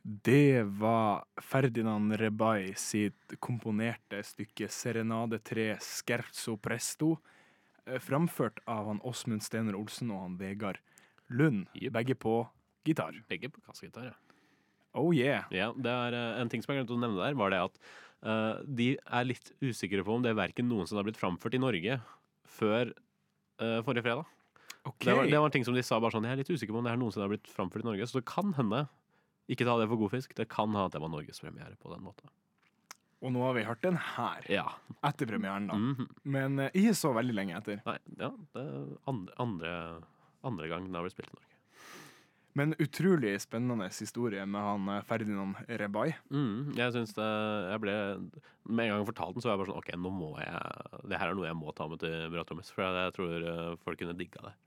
Det var Ferdinand Rebay sitt komponerte stykke Serenade 3 Scherzo Presto, framført av han Åsmund Stener Olsen og han Vegard Lund, Yep. begge på gitar. Begge på kassegitar, ja. Oh yeah. Ja, det er en ting som jeg glemte å nevne der, var det at de er litt usikre på om det er verken noen som har blitt framført i Norge før forrige fredag. Ok. Det var en ting som de sa bare sånn, jeg er litt usikker på om det er noen som har blitt framført i Norge, så det kan hende, ikke ta det for god fisk, det kan ha at det var Norges premiere på den måten. Og nå har vi hørt den her, Ja. etter premieren da. Mhm. Men ikke så veldig lenge etter. Nei, ja, det er andre gang den har blitt spilt i Norge. Men utrolig spennende historie med han Ferdinand Rebay. Jeg synes jeg ble, med en gang jeg fortalte den, så var jeg bare sånn, ok, nå må det her er noe jeg må ta med til Bratomys, for jeg tror folk kunne digga det.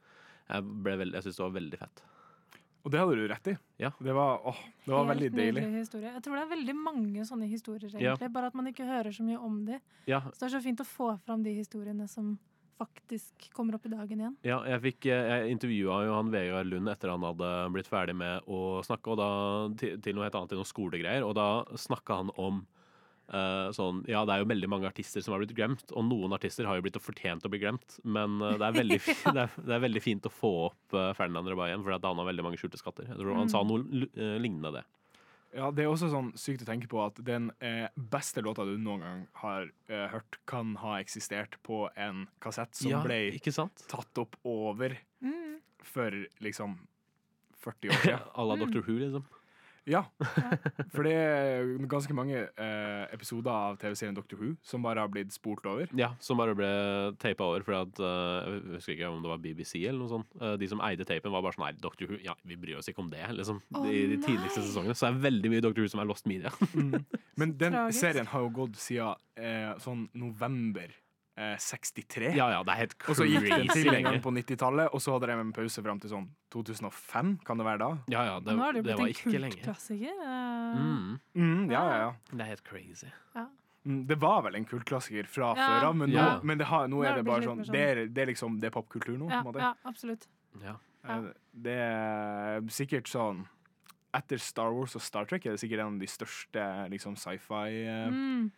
Jeg synes det var veldig fett. Og det hadde du rett i. Ja. Det var veldig Helt deilig. nydelig historie. Jeg tror det er veldig mange sånne historier, egentlig, bare at man ikke hører så mye om de. Ja, Så det er så fint å få fram de historiene som faktisk kommer opp i dagen igjen. ja jeg intervjuet jo han Vegard Lund etter han hadde blitt ferdig med å snakke, og da til noe helt annet, til noen skolegreier, og da snakket han om sånn, ja, det er jo veldig mange artister som har blitt glemt, og noen artister har jo blitt fortjent å bli glemt, men det er veldig, det er veldig fint å få opp Ferdinand Rebay igjen, for han har veldig mange skjulte skatter. Jeg tror han sa noe lignende det. Ja, det er også sånn sykt å tenke på at den beste låta du noen gang har hørt, kan ha eksistert på en kassett som Ja, ble ikke sant? tatt opp over for liksom 40 år siden. À la Dr. Who, liksom. Ja, for det er ganske mange episoder av TV-serien Dr. Who som bare har blitt spolt over. Ja, som bare ble tapet over, for at, jeg husker ikke om det var BBC eller noe sånt. De som eide tapen var bare sånn, nei, Dr. Who, ja, vi bryr oss ikke om det, liksom. De tidligste sesongene, så er det veldig mye Dr. Who som er lost media. Men den Tragisk. serien har jo gått siden sånn november 63. Ja, det er helt Og så gikk den til crazy en gang lenge. på 90-tallet, og så hadde de en pause frem til sånn 2005, kan det være da? Ja, Nå har det det blitt var en ikke lenge. kultklassiker. Ja. Det er helt crazy. Det var vel en kultklassiker fra Ja. før av, men, Ja. nå er Nå det bare blitt sånn, litt mer det er liksom, det er popkultur nå, på Ja, en måte. ja, absolutt. Ja. Ja. Det er sikkert sånn, etter Star Wars og Star Trek er det sikkert en av de største liksom sci-fi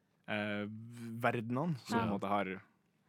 verdenene som Ja. på en måte har...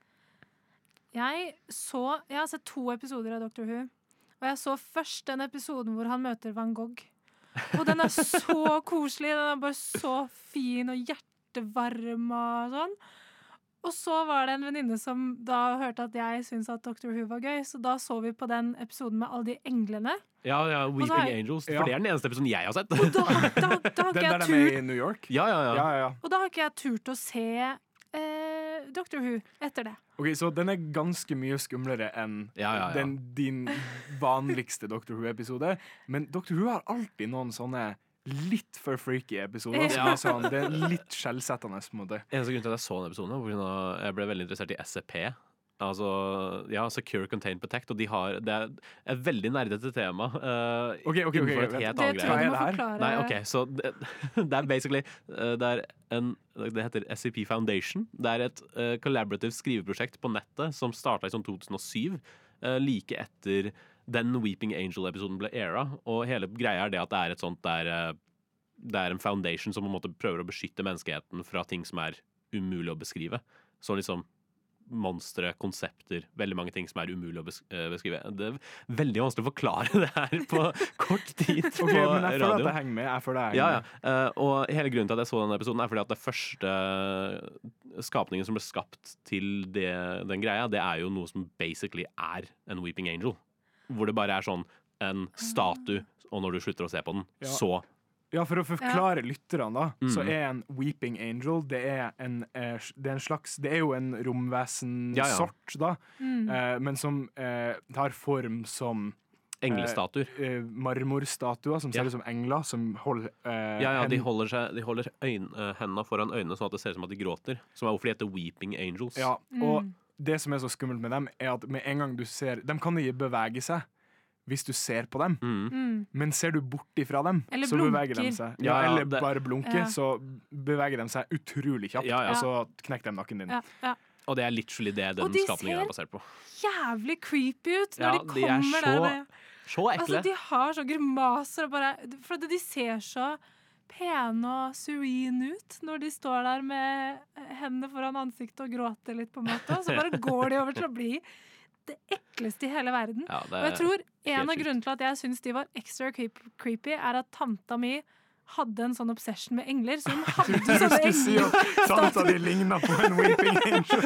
Jeg har sett 2 episoder av Dr. Who, og jeg så først den episoden hvor han møter Van Gogh. Og den er så koselig, den er bare så fin og hjertevarm og sånn. Og så var det en venninne som da hørte at jeg syntes at Dr. Who var gøy, så da så vi på den episoden med alle de englene. Ja, Weeping så har- Angels, Ja. for det er den eneste episoden jeg har sett. Og da har ikke Den jeg der de er turt, i New York? Ja. Ja. og da har ikke jeg turt å se Dr. Who etter det. Ok, så den er ganske mye skumlere enn Ja. din vanligste Dr. Who-episode. Men Dr. Who har alltid noen sånne litt for freaky episoder. Som Ja. er sånn, det er litt skjellsettende, på en måte. Eneste grunn til at jeg så den episoden, var på grunn av jeg ble veldig interessert i SCP. Altså, ja, Secure, Contain, Protect, og det er et veldig nerdete tema. Ok, innenfor et vent. helt Det annet tror Hva greie. jeg du er må det her? forklare. Nei, ok, så det er basically det heter SCP Foundation. Det er et collaborative skriveprosjekt på nettet som startet i sånn 2007, like etter den Weeping Angel-episoden ble era, og hele greia er det at det er et sånt det er en foundation som på en måte prøver å beskytte menneskeheten fra ting som er umulig å beskrive. Så liksom monstre, konsepter, veldig mange ting som er umulig å beskrive. Det er veldig vanskelig å forklare det her på kort tid på Ok, men jeg føler at radio. jeg henger med. Ja. Og hele grunnen til at jeg så denne episoden er fordi at det første skapningen som ble skapt til den greia, det er jo noe som basically er en Weeping Angel. Hvor det bare er sånn en statue, og når du slutter å se på den, Ja. så Ja, for å forklare lytterne da, så er en Weeping Angel, det er jo en romvesen-sort da, men som har form som englestatuer. marmorstatuer som ser Ja. ut som engler, som holder De holder hendene foran øynene sånn at det ser ut som at de gråter. Som er hvorfor de heter Weeping Angels. Ja, og det som er så skummelt med dem, er at med en gang du ser, de kan ikke bevege seg hvis du ser på dem, men ser du bort ifra dem, Eller så beveger de blunker. seg. Ja, Eller det- bare blunker, Ja. så beveger de seg utrolig kjapt, Ja. og så knekker de nakken din. Ja. Og det er literally det den Og de skapningen ser- er basert på. Jævlig creepy ut når Ja, de de er kommer så der. Så ekle. Altså, de har så grimaser og bare For de ser så pene og serene ut når de står der med hendene foran ansiktet og gråter litt, på en måte. Og så bare går de over til å bli det ekleste i hele verden. Ja, det Og jeg tror en helt av sjukt. grunnene til at jeg syns de var ekstra creepy, er at tanta mi hadde en sånn obsession med engler, så hun hadde Du sånne skulle si engler. at tanta di lignet på en weeping angel.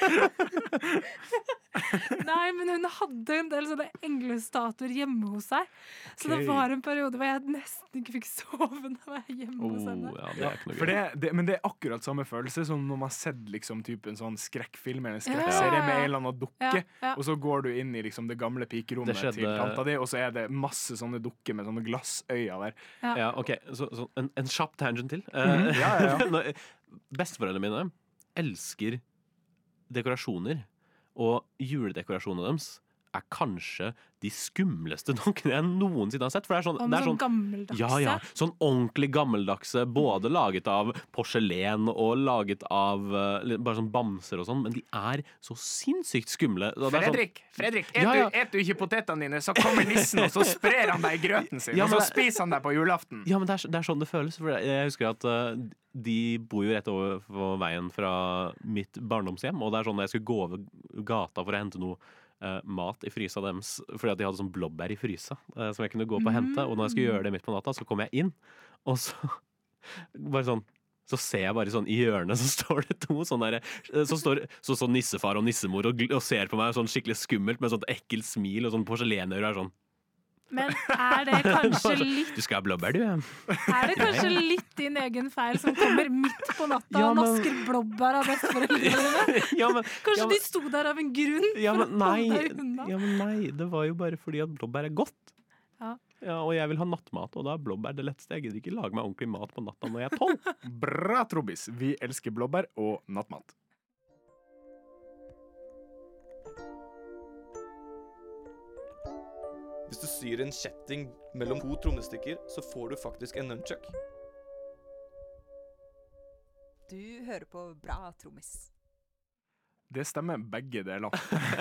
Nei, men hun hadde en del sånne englestatuer hjemme hos seg. Så det Ok. var en periode hvor jeg nesten ikke fikk sove når jeg var hjemme hos henne. Ja, det er ikke noe For gøy. men det er akkurat samme følelse som når man har sett liksom, typ en sånn skrekkfilm eller en skrekkserie Ja. med en eller annen dukke, Ja. og så går du inn i liksom, det gamle pikerommet Det skjedde- til tanta di, og så er det masse sånne dukker med sånne glassøyne der. Ja, ok, så en kjapp tangent til. Mhm. Ja. Besteforeldrene mine elsker dekorasjoner, og juledekorasjonene deres er kanskje de skumleste dokkene jeg noensinne har sett. For det er sånn, Om det er sånn sånn gammeldagse. ja, sånn ordentlig gammeldagse, både laget av porselen og laget av bare sånn bamser og sånn, men de er så sinnssykt skumle. Og det er sånn, Fredrik, Ja. et du ikke potetene dine, så kommer nissen, og så sprer han deg i grøten sin, Ja, og men så spiser han deg på julaften. ja, men det er sånn det føles. For jeg husker at de bor jo rett over på veien fra mitt barndomshjem, og det er sånn når jeg skulle gå over gata for å hente noe mat i frysa deres, fordi at de hadde sånn blåbær i frysa som jeg kunne gå på og hente, og når jeg skulle gjøre det midt på natta, så kom jeg inn, og så bare sånn så ser jeg bare sånn i hjørnet så står det to sånne der, så står sånn nissefar og nissemor og ser på meg sånn skikkelig skummelt med sånt ekkelt smil og sånn porselenører og er sånn Men er det kanskje litt Du skal ha blåbær, du? Ja. Er det kanskje litt din egen feil som kommer midt på natta Ja, og men- nasker blåbær av besteforeldrene dine? Ja, men, Kanskje ja, men, de sto der av en grunn ja, for men, å holde deg unna? nei, det var jo bare fordi at blåbær er godt. Ja. Ja, og jeg vil ha nattmat, og da er blåbær det letteste. Jeg gidder ikke lage meg ordentlig mat på natta når jeg er 12. Bra, Trobis. Vi elsker blåbær og nattmat. Hvis du syr en kjetting mellom to trommestikker, så får du faktisk en nunchuck. Du hører på Bra trommis. Det stemmer begge deler.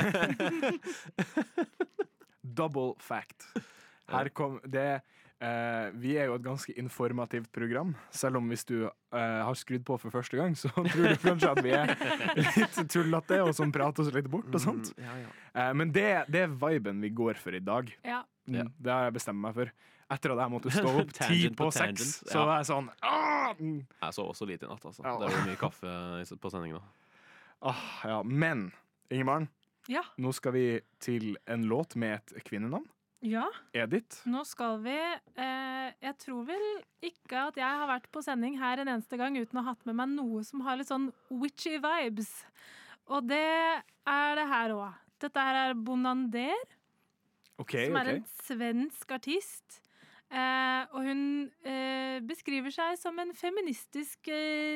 Double fact. Her kom det vi er jo et ganske informativt program, selv om hvis du har skrudd på for første gang, så tror du kanskje at vi er litt tullete og som prater oss litt bort og sånt. Men det er viben vi går for i dag. Ja. Ja. Det har jeg bestemt meg for. Etter at jeg måtte stå opp 10 Tangent på på 6, tangent, så ja. var jeg sånn Jeg så også lite i natt, altså. Ja. Det var mye kaffe på sendingen da. ja. Men Ingemaren, Ja. nå skal vi til en låt med et kvinnenavn. Ja, Edith. nå skal vi Jeg tror vel ikke at jeg har vært på sending her en eneste gang uten å ha hatt med meg noe som har litt sånn witchy vibes. Og det er det her òg. Dette her er Bonander, OK. som er ok. en svensk artist. Og hun beskriver seg som en feministisk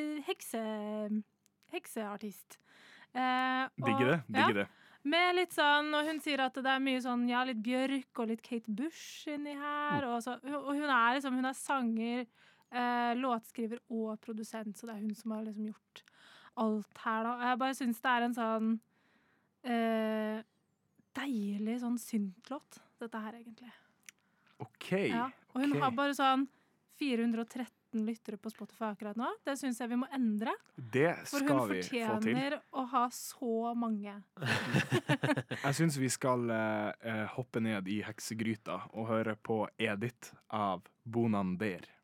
hekseartist. Digger det. Digger det. Med litt sånn, og hun sier at det er mye sånn, ja, litt Bjørk og litt Kate Bush inni her. Og hun er liksom, hun er sanger, låtskriver og produsent, så det er hun som har liksom gjort alt her da. Jeg bare synes det er en sånn deilig sånn syntlåt, dette her egentlig. OK. Ja. Og hun ok. har bare sånn 413 lyttere på Spotify akkurat nå. Det synes jeg vi må endre, Det for skal hun vi få til. fortjener å ha så mange. Jeg syns vi skal hoppe ned i heksegryta og høre på Edith av Bonander.